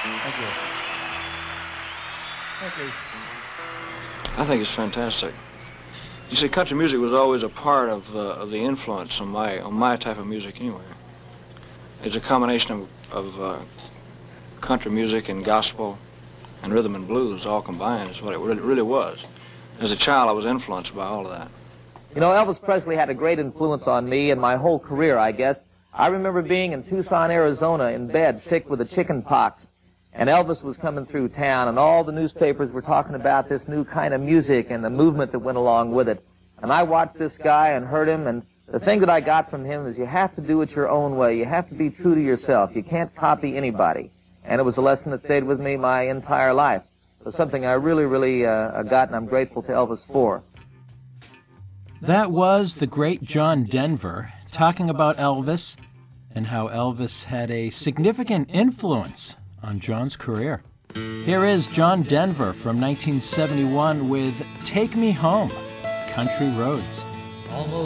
Thank you. Thank you. I think it's fantastic. You see, country music was always a part of the influence on my type of music anyway. It's a combination of country music and gospel and rhythm and blues all combined is what it really was. As a child, I was influenced by all of that. You know, Elvis Presley had a great influence on me and my whole career, I guess. I remember being in Tucson, Arizona, in bed, sick with the chicken pox. And Elvis was coming through town, and all the newspapers were talking about this new kind of music and the movement that went along with it. And I watched this guy and heard him, and the thing that I got from him is you have to do it your own way. You have to be true to yourself. You can't copy anybody. And it was a lesson that stayed with me my entire life. It was something I really got, and I'm grateful to Elvis for. That was the great John Denver talking about Elvis and how Elvis had a significant influence on John's career. Here is John Denver from 1971 with Take Me Home, Country Roads.